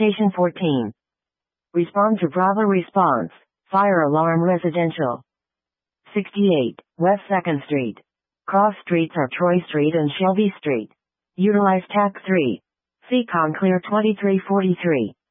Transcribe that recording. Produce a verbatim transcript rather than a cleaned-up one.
Station fourteen. Respond to Bravo response. Fire alarm residential. sixty-eight, West second Street. Cross streets are Troy Street and Shelby Street. Utilize T A C three. Seacon clear twenty-three forty-three.